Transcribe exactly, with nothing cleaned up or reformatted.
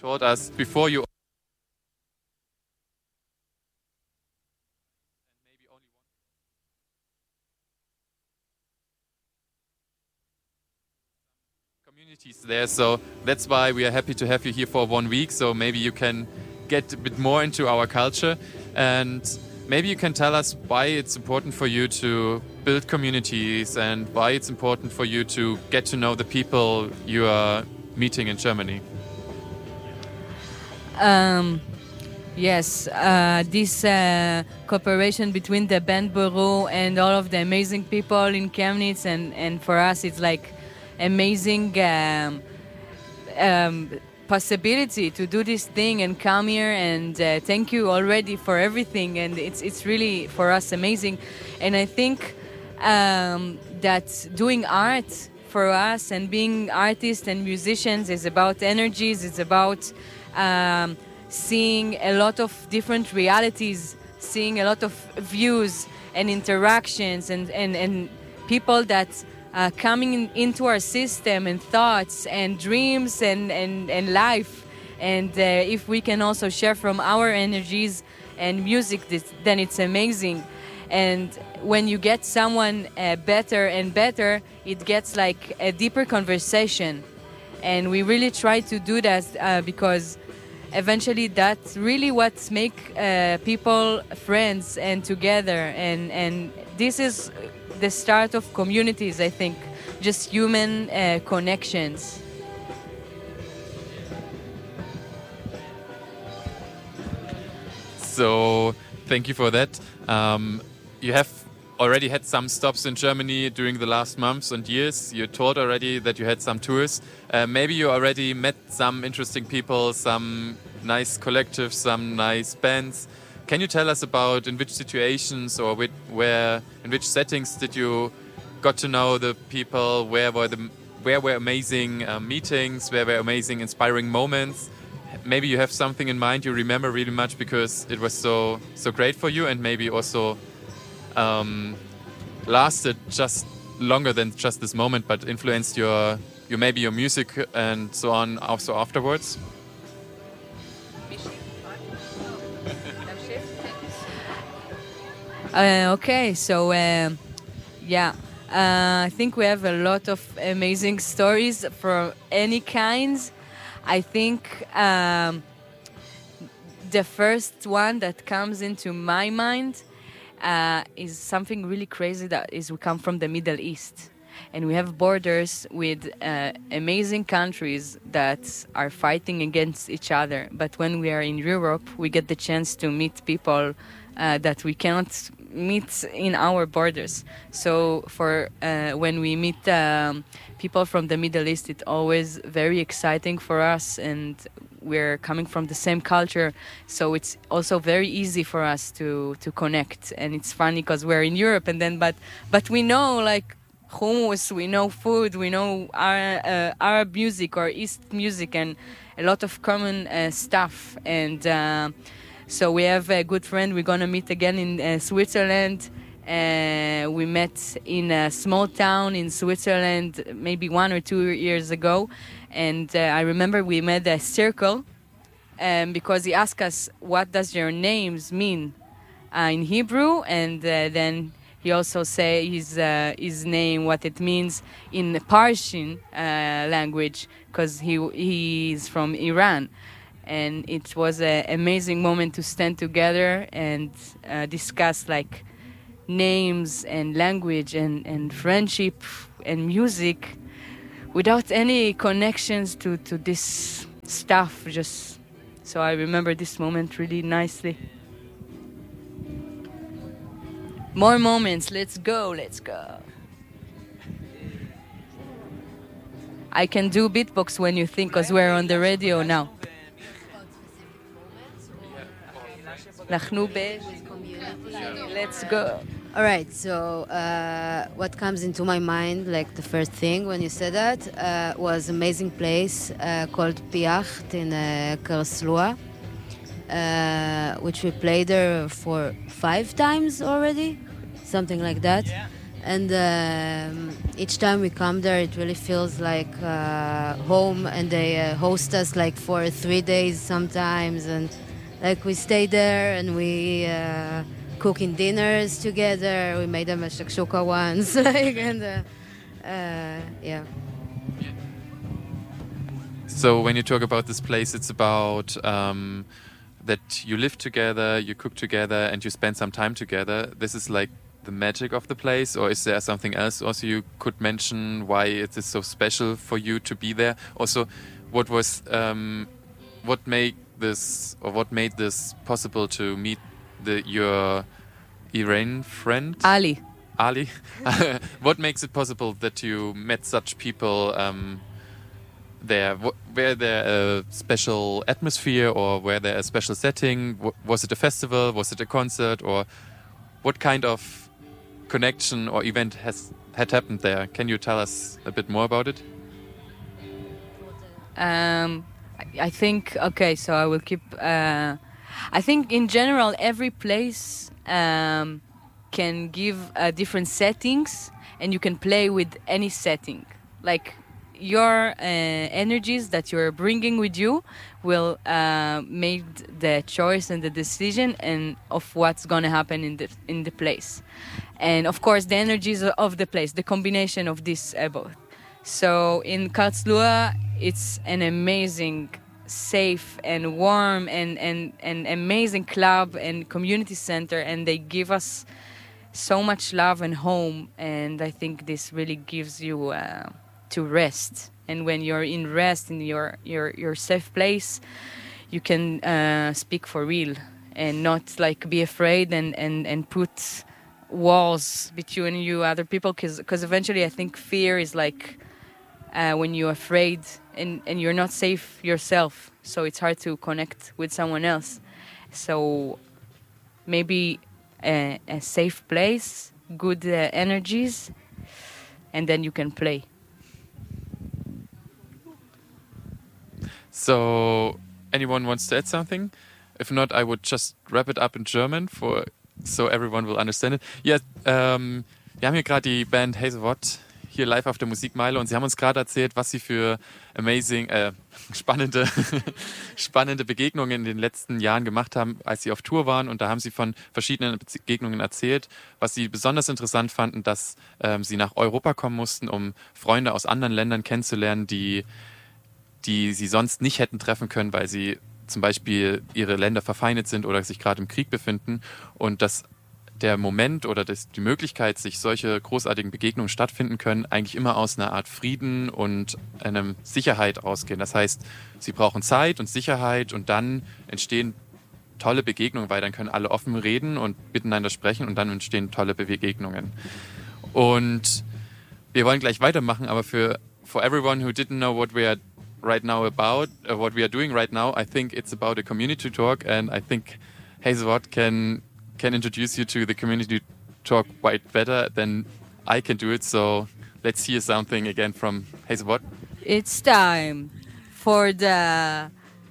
told us before you. Communities there, so that's why we are happy to have you here for one week. So maybe you can get a bit more into our culture, and maybe you can tell us why it's important for you to build communities and why it's important for you to get to know the people you are meeting in Germany. Um, yes, uh, this uh, cooperation between the band Bureau and all of the amazing people in Chemnitz, and, and for us it's like amazing um, um, possibility to do this thing and come here, and uh, thank you already for everything, and it's it's really for us amazing. And I think um, that doing art for us and being artists and musicians is about energies, it's about um, seeing a lot of different realities, seeing a lot of views and interactions, and, and, and people that Uh, coming in, into our system, and thoughts and dreams and, and, and life. And uh, if we can also share from our energies and music, this, then it's amazing. And when you get someone uh, better and better, it gets like a deeper conversation. And we really try to do that uh, because eventually that's really what make uh, people friends and together. And, and this is the start of communities, I think, just human uh, connections. So thank you for that. Um, you have already had some stops in Germany during the last months and years. You told already that you had some tours. Uh, maybe you already met some interesting people, some nice collectives, some nice bands. Can you tell us about in which situations or with, where, in which settings did you got to know the people? Where were the where were amazing uh, meetings? Where were amazing, inspiring moments? Maybe you have something in mind you remember really much because it was so so great for you, and maybe also um, lasted just longer than just this moment, but influenced your your maybe your music and so on also afterwards. Uh, okay, so um, yeah, uh, I think we have a lot of amazing stories from any kinds. I think um, the first one that comes into my mind uh, is something really crazy. That is, we come from the Middle East, and we have borders with uh, amazing countries that are fighting against each other. But when we are in Europe, we get the chance to meet people uh, that we cannot meet in our borders. So for uh, when we meet um, people from the Middle East, it's always very exciting for us, and we're coming from the same culture, so it's also very easy for us to to connect. And it's funny because we're in Europe, and then but but we know like hummus, we know food, we know our, uh, Arab music or East music, and a lot of common uh, stuff. And uh, so we have a good friend. We're gonna meet again in uh, Switzerland. Uh, we met in a small town in Switzerland maybe one or two years ago, and uh, I remember we made a circle um, because he asked us, what does your names mean uh, in Hebrew, and uh, then he also say his uh, his name, what it means in Persian uh, language, because he he's from Iran. And it was an amazing moment to stand together and uh, discuss like names and language and, and friendship and music without any connections to, to this stuff. Just so I remember this moment really nicely. More moments. Let's go. Let's go. I can do beatbox when you think, because we're on the radio now. Let's go. All right, so uh, what comes into my mind, like the first thing when you said that, uh, was amazing place uh, called Piacht in uh, Karlsruhe, uh, which we played there for five times already, something like that. And um, each time we come there, it really feels like uh, home, and they uh, host us like for three days sometimes, and like we stay there and we uh, cooking dinners together. We made them a shakshuka once, like, and uh, uh, yeah. So when you talk about this place, it's about um, that you live together, you cook together, and you spend some time together. This is like the magic of the place, or is there something else also you could mention why it is so special for you to be there? Also, what was um, what made this or what made this possible to meet the your Iranian friend Ali. Ali? What makes it possible that you met such people um, there? W were there a special atmosphere, or were there a special setting? W was it a festival? Was it a concert? Or what kind of connection or event has had happened there? Can you tell us a bit more about it? Um, I, I think okay. So I will keep. Uh, I think in general, every place um, can give uh, different settings, and you can play with any setting. Like your uh, energies that you're bringing with you will uh, make the choice and the decision and of what's going to happen in the in the place. And of course, the energies of the place, the combination of this uh, both. So in Karlsruhe, it's an amazing, safe and warm and, and, and amazing club and community center, and they give us so much love and home. And I think this really gives you uh, to rest. And when you're in rest in your your, your safe place, you can uh, speak for real and not like be afraid and, and, and put walls between you other people, because eventually I think fear is like uh, when you're afraid and, and you're not safe yourself, so it's hard to connect with someone else. So maybe a, a safe place, good uh, energies, and then you can play. So anyone wants to add something? If not, I would just wrap it up in German for so everyone will understand it. Ja, ähm, wir haben hier gerade die Band Hazel Watt hier live auf der Musikmeile und sie haben uns gerade erzählt, was sie für amazing, äh, spannende, spannende Begegnungen in den letzten Jahren gemacht haben, als sie auf Tour waren. Und da haben sie von verschiedenen Begegnungen erzählt. Was sie besonders interessant fanden, dass ähm, sie nach Europa kommen mussten, um Freunde aus anderen Ländern kennenzulernen, die, die sie sonst nicht hätten treffen können, weil sie zum Beispiel ihre Länder verfeindet sind oder sich gerade im Krieg befinden, und dass der Moment oder das, die Möglichkeit, sich solche großartigen Begegnungen stattfinden können, eigentlich immer aus einer Art Frieden und einer Sicherheit ausgehen. Das heißt, sie brauchen Zeit und Sicherheit, und dann entstehen tolle Begegnungen, weil dann können alle offen reden und miteinander sprechen, und dann entstehen tolle Begegnungen. Und wir wollen gleich weitermachen, aber für for everyone who didn't know what we are right now about, uh, what we are doing right now, I think it's about a community talk, and I think Hazel Watt can can introduce you to the community talk quite better than I can do it. So let's hear something again from Hazel Watt. It's time for the